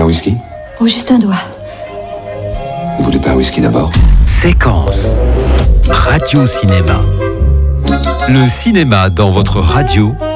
un whisky? Oh, juste un doigt. Vous voulez pas un whisky d'abord? Séquence Radio Cinéma. Le cinéma dans votre radio